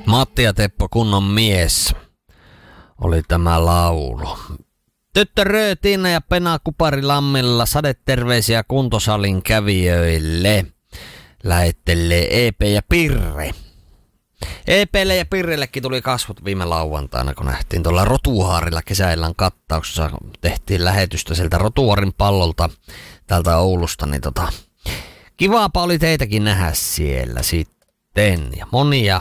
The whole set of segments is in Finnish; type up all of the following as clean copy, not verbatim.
Matti ja Teppo, kunnon mies, oli tämä laulu. Tyttö Röötiina ja Pena Kuparilammilla sadeterveisiä kuntosalin kävijöille. Lähettelee EP ja Pirre. EP:lle ja Pirrellekin tuli kasvot viime lauantaina, kun nähtiin tuolla Rotuhaarilla kesäillään kattauksessa. Tehtiin lähetystä sieltä Rotuhaarin pallolta täältä Oulusta, niin kivaapa oli teitäkin nähdä siellä sitten. Ja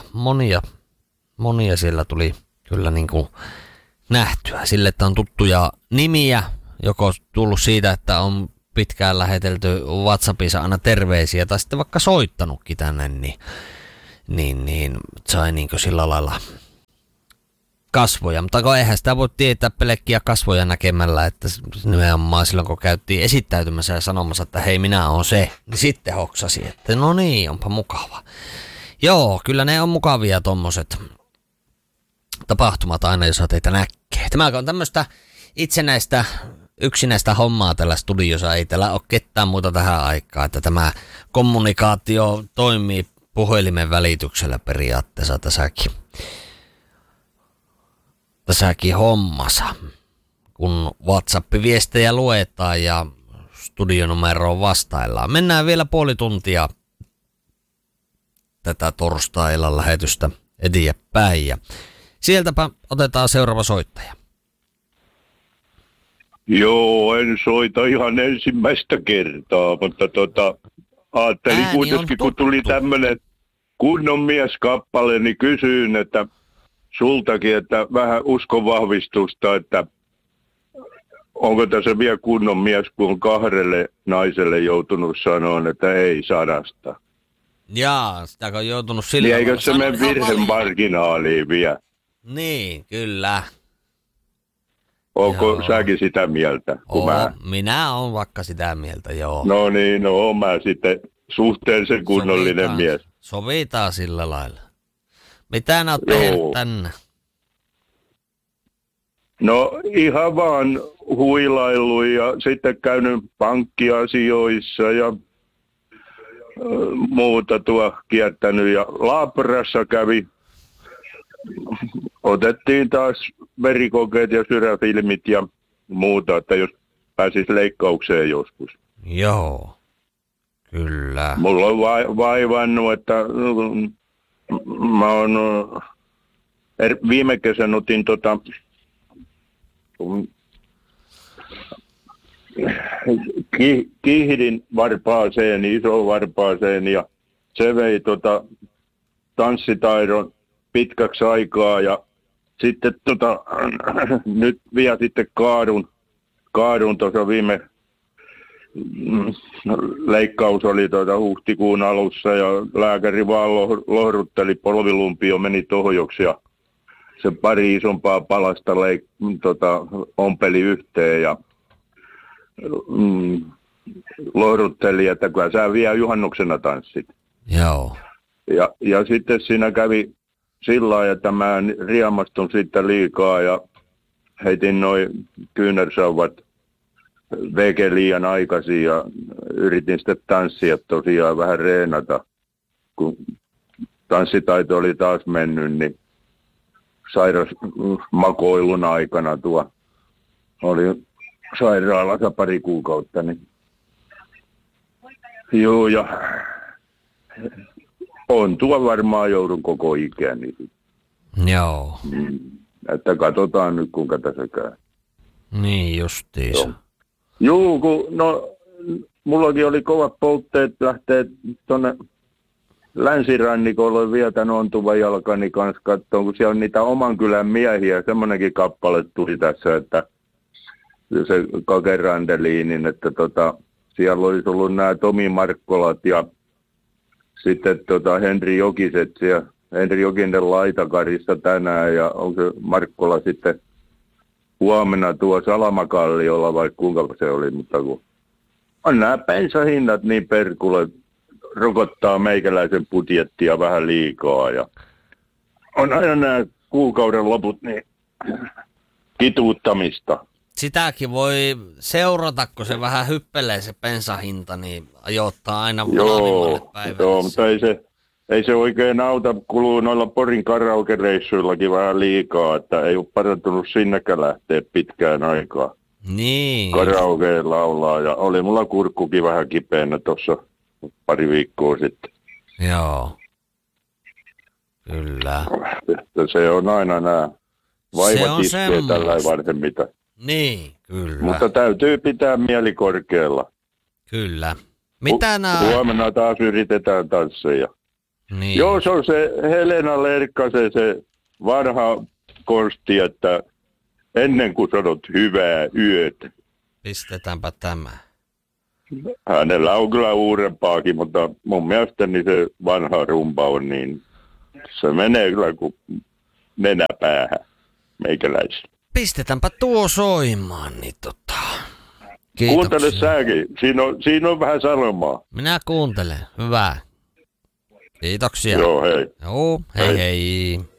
monia siellä tuli kyllä niin kuin nähtyä. Sille, että on tuttuja nimiä, joko tullut siitä, että on pitkään lähetelty WhatsAppissa aina terveisiä, tai sitten vaikka soittanutkin tänne, niin sai niin kuin sillä lailla kasvoja. Mutta eihän sitä voi tietää pelkkiä kasvoja näkemällä, että nimenomaan silloin kun käytiin esittäytymässä ja sanomassa, että hei minä oon se, niin sitten hoksasi, että no niin, onpa mukava. Joo, kyllä ne on mukavia tommoset tapahtumat aina, jos teitä näkee. Tämä on tämmöistä itsenäistä, yksinäistä hommaa tällä studiossa. Ei täällä ole ketään muuta tähän aikaan, että tämä kommunikaatio toimii puhelimen välityksellä periaatteessa tässäkin hommassa. Kun WhatsApp-viestejä luetaan ja studionumeroon vastaillaan. Mennään vielä puoli tuntia tätä torstai-illan lähetystä eteenpäin. Ja sieltäpä otetaan seuraava soittaja. Joo, en soita ihan ensimmäistä kertaa, mutta ajattelin Ääni kuitenkin, kun tuli tämmöinen kunnon mieskappale, niin kysyin, että sultakin, että vähän uskon vahvistusta, että onko tässä vielä kunnon mies, kun on kahdelle naiselle joutunut sanoa, että ei sadasta. Jaa, sitä on joutunut sillä niin eikö se mene virhemarginaaliin vielä? Niin, kyllä. Onko säkin sitä mieltä? Minä olen vaikka sitä mieltä, joo. No niin, oon mä sitten suhteellisen kunnollinen mies. Sovitaan sillä lailla. Mitä nää oot tehnyt tänne? No ihan vaan huilailu ja sitten käynyt pankkiasioissa ja muuta kiertänyt. Ja Laaprassa kävi. Otettiin taas verikokeet ja syräfilmit ja muuta, että jos pääsisi leikkaukseen joskus. Joo, kyllä. Mulla on vaivannut, että mä oon viime kesän otin kihdin varpaaseen, iso varpaaseen ja se vei tanssitaidon pitkäksi aikaa ja sitten nyt vielä sitten kaadun tuossa viime leikkaus oli huhtikuun alussa ja lääkäri vaan lohdutteli, polvilumpio meni tohjoksi ja se pari isompaa palasta ompeli yhteen ja lohdutteli, että kyllä sä vielä juhannuksena tanssit. Joo. Ja sitten siinä kävi sillä lailla, että mä riemastun siitä liikaa ja heitin noin kyynärsauvat veke liian aikaisin ja yritin sitten tanssia tosiaan vähän reenata. Kun tanssitaito oli taas mennyt, niin sairasmakoilun aikana oli sairaalassa pari kuukautta. Niin. Joo, ja on varmaan joudun koko ikäni. Joo. Että katsotaan nyt, kuinka tässä käy. Niin justiinsa. Joo, mullakin oli kovat poltteet lähteä tuonne länsirannikolle vielä tämän ontuvan jalkani kanssa katsomaan, kun siellä on niitä oman kylän miehiä. Semmoinenkin kappale tuli tässä, että se Kakerandeliinin, että siellä olisi ollut nämä Tomi Markkolat ja sitten Henri Jokiset siellä, Henri Jokinen Laitakarissa tänään ja onko se Markkola sitten huomenna tuo Salamakalliolla vai kuinka se oli, mutta kun on nämä bensahinnat niin perkulle, rokottaa meikäläisen budjettia vähän liikaa ja on aina nämä kuukauden loput niin kituuttamista. Sitäkin voi seurata, kun se vähän hyppelee se bensahinta, niin ajoittaa aina monimmalle päivälle. Joo, mutta ei se oikein auta, kuluu noilla Porin karaoke-reissuillakin vähän liikaa, että ei ole parantunut sinnekään lähteä pitkään aikaa. Niin. Karaokeen laulaa ja oli mulla kurkkukin vähän kipeänä tuossa pari viikkoa sitten. Joo. Kyllä. Se on aina nämä vaivat iskee tällä vanhemmita. Niin, kyllä. Mutta täytyy pitää mieli korkealla. Kyllä. Mitä huomenna taas yritetään tansseja. Niin. Joo, se on se Helena Lerkkasen se vanha konsti, että ennen kuin sanot hyvää yötä. Pistetäänpä tämä. Hänellä on kyllä uudempaakin, mutta mun mielestäni se vanha rumba on niin, se menee kyllä kuin nenäpäähän meikäläisille. Pistetäänpä tuo soimaan, niin Kiitoksia. Kuuntele säkin, siinä on vähän sanomaa. Minä kuuntelen, hyvä. Kiitoksia. Joo, hei. Joo, hei.